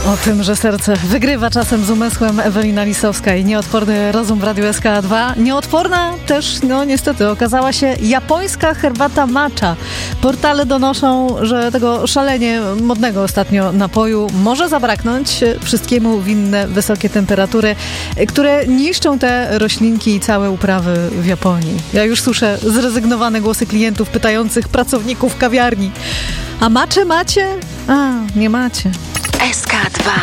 O tym, że serce wygrywa czasem z umysłem, Ewelina Lisowska i nieodporny rozum w Radiu SK2. Nieodporna też, niestety, okazała się japońska herbata matcha. Portale donoszą, że tego szalenie modnego ostatnio napoju może zabraknąć. Wszystkiemu winne wysokie temperatury, które niszczą te roślinki i całe uprawy w Japonii. Ja już słyszę zrezygnowane głosy klientów pytających pracowników kawiarni. A matchę macie? A, nie macie. SK2